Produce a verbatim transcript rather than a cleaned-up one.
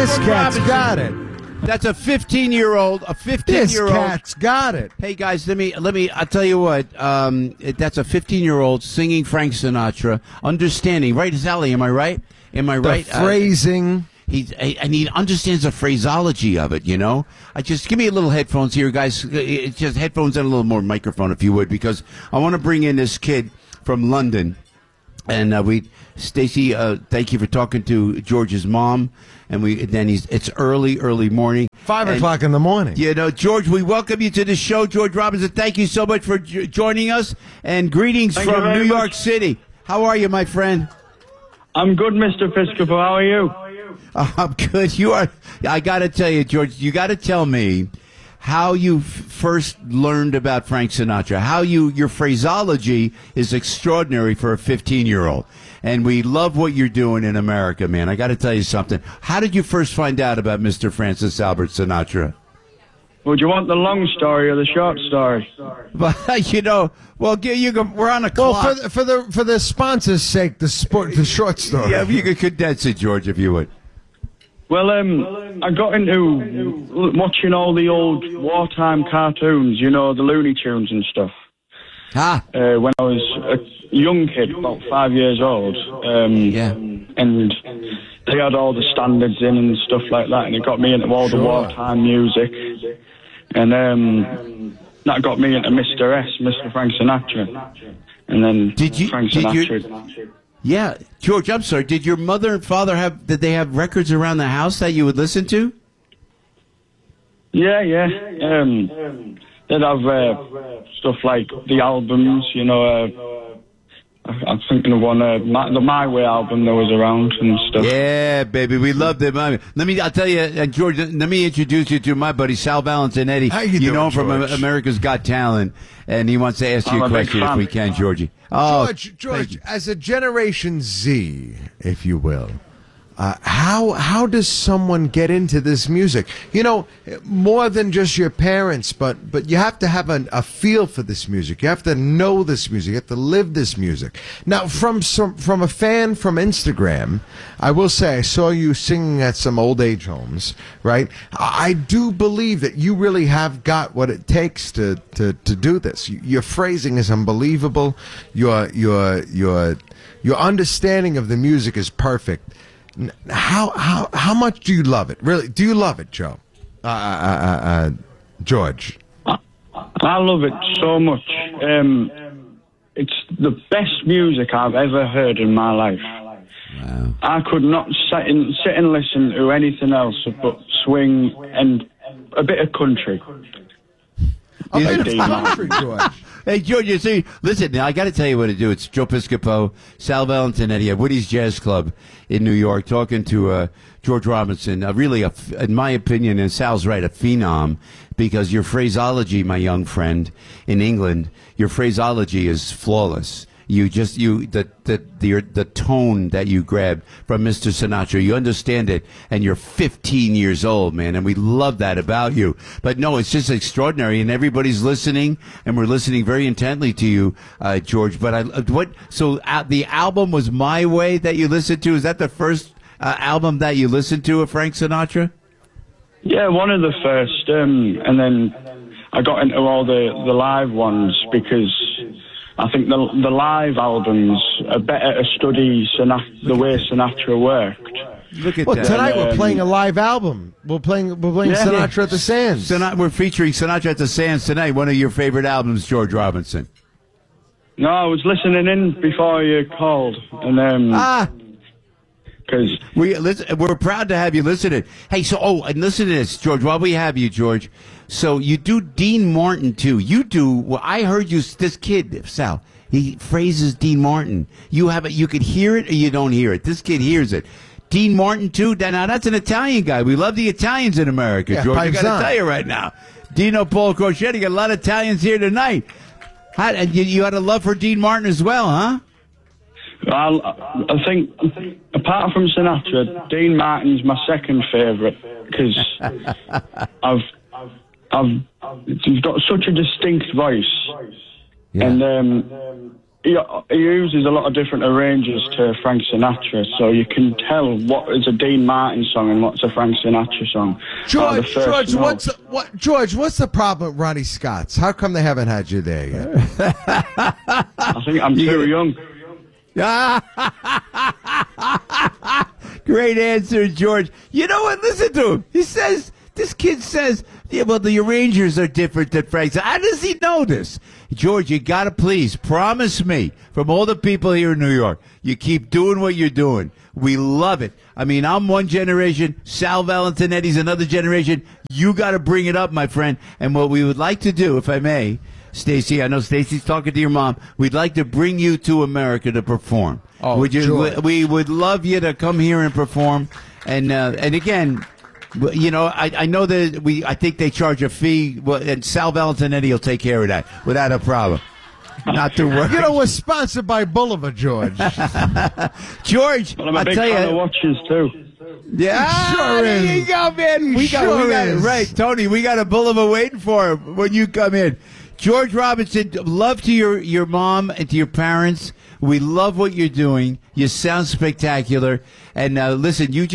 This George cat's Robinson. got it. That's a fifteen-year-old. A This fifteen-year-old. cat's got it. Hey guys, let me let me. I'll tell you what. Um, it, that's a fifteen-year-old singing Frank Sinatra, understanding. Right, Sally? Am I right? Am I The right? phrasing. Uh, He's and he understands the phraseology of it. You know, I just give me a little headphones here, guys. It's just headphones and a little more microphone, if you would, because I want to bring in this kid from London, and uh, we, Stacy, uh, thank you for talking to George's mom, and we then he's it's early, early morning, Five and, o'clock in the morning. You know, George, we welcome you to the show, George Robinson. Thank you so much for j- joining us, and greetings Thank you from very New York much. City. How are you, my friend? I'm good, Mister Piscopo. How are you? Oh, I'm good. You are. I got to tell you, George. You got to tell me how you f- first learned about Frank Sinatra. How you your phraseology is extraordinary for a fifteen-year-old, and we love what you're doing in America, man. I got to tell you something. How did you first find out about Mister Francis Albert Sinatra? Would you want the long story or the short story? But you know, well, you, you go, we're on a Well, clock. for the, for the for the sponsor's sake, the sport, the short story. Yeah, if you could condense it, George, if you would. Well, um, I got into watching all the old wartime cartoons, you know, the Looney Tunes and stuff. Ah, Uh, when I was a young kid, about five years old, um, Yeah. and they had all the standards in and stuff like that, and it got me into all the Sure. wartime music, and um, that got me into Mister S, Mister Frank Sinatra, and then Did you- Frank did you- Sinatra. yeah, George. I'm sorry. Did your mother and father have? Did they have records around the house that you would listen to? Yeah, yeah. Um, they'd have uh, stuff like the albums, you know. Uh, I- I'm thinking of one, uh, my, the My Way album that was around and stuff. Yeah, baby, we love them. I mean, let me. I'll tell you, uh, George. Let me introduce you to my buddy Sal Valentinetti. How you doing, know him from George? uh, America's Got Talent, and he wants to ask you I'm a a big question if fan. we can, Georgie. Oh, George, thank George, you. as a Generation Z, if you will, uh, how how does someone get into this music? You know, more than just your parents, but but you have to have a, a feel for this music. You have to know this music. You have to live this music. Now, from some from a fan from Instagram, I will say I saw you singing at some old age homes. Right, I I do believe that you really have got what it takes to to, to do this. Your phrasing is unbelievable. Your your your your understanding of the music is perfect. N- How how how much do you love it? Really, do you love it, Joe? Uh, uh, uh, uh, George. I love it so much. Um, it's the best music I've ever heard in my life. Wow. I could not sit and, sit and listen to anything else but swing and a bit of country. A Like bit of Dean Martin. country, George. Hey, George, you see, listen, now I got to tell you what to do. It's Joe Piscopo, Sal Valentinetti at Woody's Jazz Club in New York, talking to uh, George Robinson. Uh, really, a f in my opinion, and Sal's right, a phenom, because your phraseology, my young friend, in England, your phraseology is flawless. You just you the the the the tone that you grab from Mister Sinatra, you understand it, and you're fifteen years old, man, and we love that about you. But no, it's just extraordinary, and everybody's listening, and we're listening very intently to you, uh, George. But I what so uh, the album was My Way that you listened to. Is that the first uh, album that you listened to of Frank Sinatra? Yeah, one of the first, um, and then I got into all the, the live ones because I think the the live albums are better to study Sinatra, the way Sinatra worked. Look at Well, that. tonight we're um, playing a live album. We're playing we're playing Yeah. Sinatra at the Sands. Sinatra, we're featuring Sinatra at the Sands tonight. One of your favorite albums, George Robinson. No, I was listening in before you called, and um, Ah. because We listen, we're proud to have you listening. Hey, so oh, and listen to this, George. While we have you, George, so you do Dean Martin too. You do. Well, I heard you. This kid, Sal, he phrases Dean Martin. You have it. You could hear it or you don't hear it. This kid hears it. Dean Martin too. Now that's an Italian guy. We love the Italians in America, Yeah, George. I got Paisan. to tell you right now, Dino Paul Crocetti. Got a lot of Italians here tonight. How, and you, you had a love for Dean Martin as well, huh? I, I think apart from Sinatra, Dean Martin's my second favourite because I've I've he's got such a distinct voice, Yeah. and um, he, he uses a lot of different arrangers to Frank Sinatra, so you can tell what is a Dean Martin song and what's a Frank Sinatra song. George, George, note. what's the, what? George, what's the problem with Ronnie Scott's? How come they haven't had you there yet? I think I'm too young. Great answer, George. You know what? Listen to him. He says, this kid says, yeah, well, the arrangers are different than Frank's. How does he know this? George, you got to please promise me, from all the people here in New York, you keep doing what you're doing. We love it. I mean, I'm one generation. Sal Valentinetti's another generation. You got to bring it up, my friend. And what we would like to do, if I may, Stacy, I know Stacy's talking to your mom. We'd like to bring you to America to perform. Oh, would you? George. We would love you to come here and perform. And uh, and again, you know, I, I know that we. I think they charge a fee, well, and Sal Valentinetti will take care of that without a problem. Not to worry. You know, we're sponsored by Bulliver, George. George, Well, I'm a I'll big tell fan you. of watches too. Yeah, Sure there is. you go, man. We got, Sure we got is. right, Tony. We got a Bulliver waiting for him when you come in. George Robinson, love to your your mom and to your parents. We love what you're doing. You sound spectacular. And uh, listen, you just